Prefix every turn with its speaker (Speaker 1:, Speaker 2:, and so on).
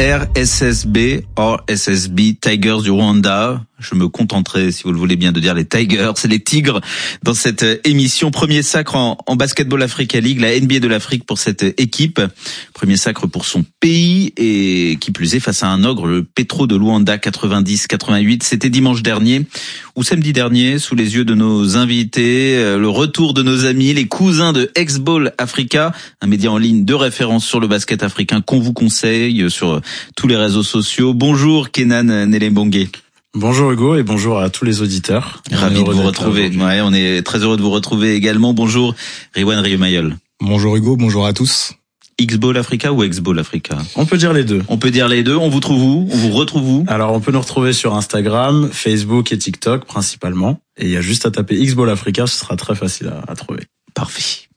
Speaker 1: RSSB, RSSB Tigers du Rwanda. Je me contenterai, si vous le voulez bien, de dire les Tigers, c'est les Tigres dans cette émission. Premier sacre en Basketball Africa League, la NBA de l'Afrique pour cette équipe. Premier sacre pour son pays et qui plus est face à un ogre, le Petro de Luanda 90-88. C'était dimanche dernier ou samedi dernier, sous les yeux de nos invités, le retour de nos amis, les cousins de X-Ball Africa, un média en ligne de référence sur le basket africain qu'on vous conseille sur tous les réseaux sociaux. Bonjour Kenan Nelembongue.
Speaker 2: Bonjour Hugo et bonjour à tous les auditeurs.
Speaker 1: Ravi de vous retrouver. Ouais, on est très heureux de vous retrouver également. Bonjour Riwan Rieumayol.
Speaker 3: Bonjour Hugo, bonjour à tous.
Speaker 1: X-Ball Africa ou X-Ball Africa?
Speaker 2: On peut dire les deux.
Speaker 1: On peut dire les deux. On vous trouve où? On vous retrouve où?
Speaker 2: Alors on peut nous retrouver sur Instagram, Facebook et TikTok principalement. Et il y a juste à taper X-Ball Africa, ce sera très facile à trouver.
Speaker 1: Parfait.